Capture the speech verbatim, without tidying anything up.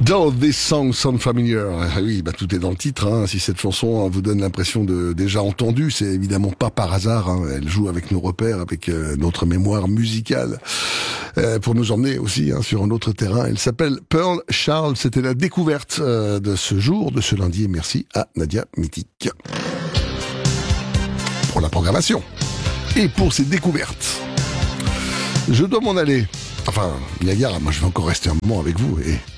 Does this song sound familiar? Ah oui, bah tout est dans le titre. Hein. Si cette chanson hein, vous donne l'impression de déjà entendu, c'est évidemment pas par hasard. Hein. Elle joue avec nos repères, avec euh, notre mémoire musicale, euh, pour nous emmener aussi hein, sur un autre terrain. Elle s'appelle Pearl Charles. C'était la découverte euh, de ce jour, de ce lundi. Et merci à Nadia Mythique pour la programmation et pour ses découvertes. Je dois m'en aller. Enfin, Niagara, moi je vais encore rester un moment avec vous et